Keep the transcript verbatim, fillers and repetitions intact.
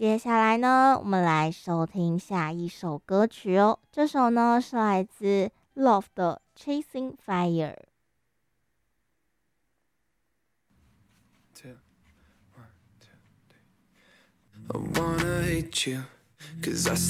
接下来呢，我们来收听下一首歌曲哦。这首呢是来自 Love 的《Chasing Fire》。 I wanna hate you, cause I